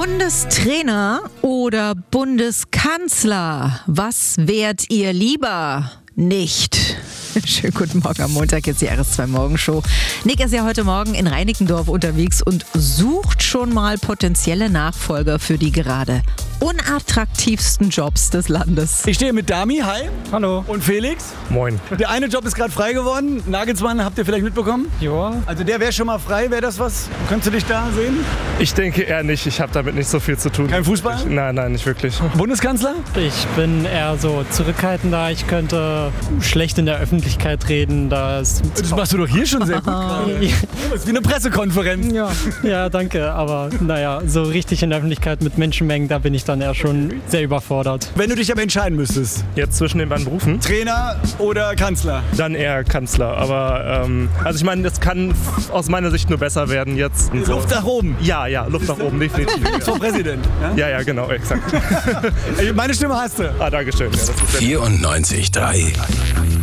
Bundestrainer oder Bundeskanzler? Was wärt ihr lieber? Nicht. Schönen guten Morgen am Montag, jetzt die RS2 Morgenshow. Nick ist ja heute Morgen in Reinickendorf unterwegs und sucht schon mal potenzielle Nachfolger für die gerade unattraktivsten Jobs des Landes. Ich stehe mit Dami, hi. Hallo. Und Felix. Moin. Der eine Job ist gerade frei geworden. Nagelsmann, habt ihr vielleicht mitbekommen? Ja. Also der wäre schon mal frei, wäre das was? Könntest du dich da sehen? Ich denke eher nicht. Ich habe damit nicht so viel zu tun. Kein Fußball? Nein, nicht wirklich. Bundeskanzler? Ich bin eher so zurückhaltender. Ich könnte schlecht in der Öffentlichkeit reden. Das machst du doch hier schon sehr gut gerade. Das ist wie eine Pressekonferenz. Ja, danke. Aber naja, so richtig in der Öffentlichkeit mit Menschenmengen, da bin ich dann eher schon sehr überfordert. Wenn du dich aber entscheiden müsstest, Jetzt zwischen den beiden Berufen? Trainer oder Kanzler? Dann eher Kanzler. Aber also ich meine, das kann aus meiner Sicht nur besser werden jetzt. Und Luft nach oben. Ja, Luft nach oben, definitiv. Vom Präsident. Ja, genau, exakt. Meine Stimme hast du. Dankeschön. Ja, das ist sehr 94.3